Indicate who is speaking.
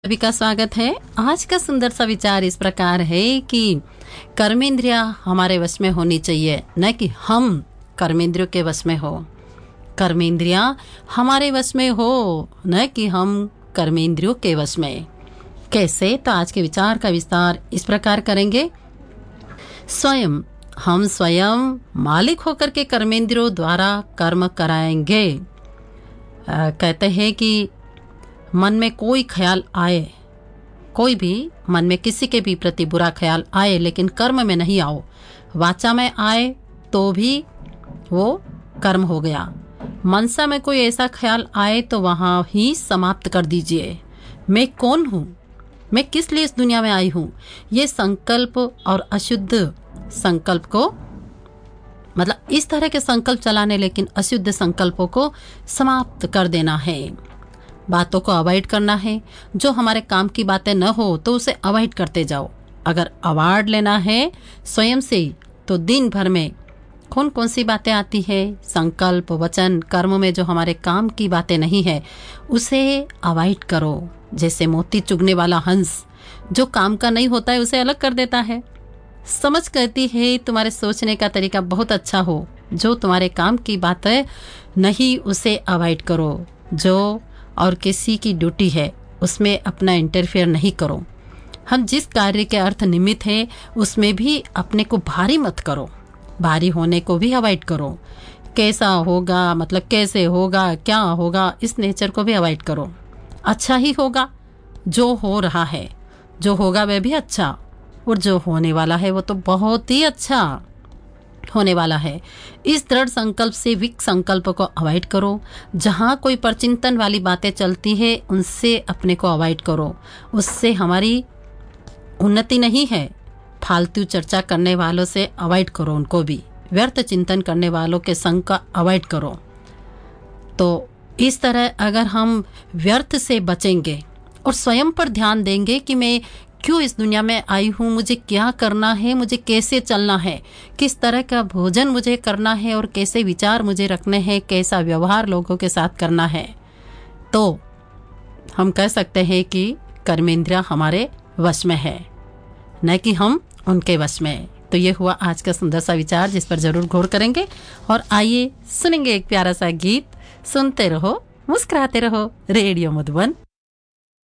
Speaker 1: सभी का स्वागत है। आज का सुंदर सा विचार इस प्रकार है कि कर्मेंद्रियां हमारे वश में होनी चाहिए, न कि हम कर्मेंद्रियों के वश में हो। कर्मेंद्रियां हमारे वश में हो, न कि हम कर्मेंद्रियों के वश में। कैसे? तो आज के विचार का विस्तार इस प्रकार करेंगे। हम स्वयं मालिक होकर के कर्मेंद्रियों द्वारा कर्म कराएंगे। कहते हैं कि मन में कोई ख्याल आए, कोई भी मन में किसी के भी प्रति बुरा ख्याल आए, लेकिन कर्म में नहीं आओ। वाचा में आए तो भी वो कर्म हो गया। मनसा में कोई ऐसा ख्याल आए तो वहाँ ही समाप्त कर दीजिए। मैं कौन हूँ, मैं किस लिए इस दुनिया में आई हूँ, ये संकल्प और अशुद्ध संकल्प को, मतलब इस तरह के संकल्प चलाने, लेकिन अशुद्ध संकल्पों को समाप्त कर देना है। बातों को अवॉइड करना है। जो हमारे काम की बातें न हो तो उसे अवॉइड करते जाओ। अगर अवार्ड लेना है स्वयं से, तो दिन भर में कौन कौन सी बातें आती है, संकल्प, वचन, कर्म में जो हमारे काम की बातें नहीं है उसे अवॉइड करो। जैसे मोती चुगने वाला हंस जो काम का नहीं होता है उसे अलग कर देता है। समझ कहती है तुम्हारे सोचने का तरीका बहुत अच्छा हो, जो तुम्हारे काम की बातें नहीं उसे अवॉइड करो। जो और किसी की ड्यूटी है उसमें अपना इंटरफेयर नहीं करो। हम जिस कार्य के अर्थ निमित्त है उसमें भी अपने को भारी मत करो, भारी होने को भी अवॉइड करो। कैसा होगा, मतलब कैसे होगा, क्या होगा, इस नेचर को भी अवॉइड करो। अच्छा ही होगा, जो हो रहा है, जो होगा वह भी अच्छा, और जो होने वाला है वो तो बहुत ही अच्छा होने वाला है। इस दृढ़ संकल्प से वीक संकल्प को अवॉइड करो। जहाँ कोई परचिंतन वाली बातें चलती है उनसे अपने को अवॉइड करो, उससे हमारी उन्नति नहीं है। फालतू चर्चा करने वालों से अवॉइड करो, उनको भी व्यर्थ चिंतन करने वालों के संग का अवॉइड करो। तो इस तरह अगर हम व्यर्थ से बचेंगे और स्वयं पर ध्यान देंगे कि मैं क्यों इस दुनिया में आई हूँ, मुझे क्या करना है, मुझे कैसे चलना है, किस तरह का भोजन मुझे करना है और कैसे विचार मुझे रखने हैं, कैसा व्यवहार लोगों के साथ करना है, तो हम कह सकते हैं कि कर्मेंद्रियां हमारे वश में है, न कि हम उनके वश में। तो ये हुआ आज का सुंदर सा विचार, जिस पर जरूर गौर करेंगे। और आइए सुनेंगे एक प्यारा सा गीत। सुनते रहो, मुस्कुराते रहो। रेडियो मधुबन